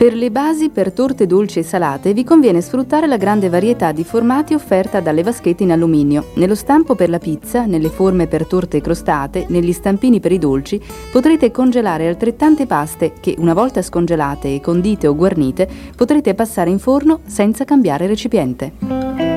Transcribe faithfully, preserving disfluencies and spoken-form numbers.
Per le basi per torte dolci e salate vi conviene sfruttare la grande varietà di formati offerta dalle vaschette in alluminio. Nello stampo per la pizza, nelle forme per torte crostate, negli stampini per i dolci, potrete congelare altrettante paste che, una volta scongelate e condite o guarnite, potrete passare in forno senza cambiare recipiente.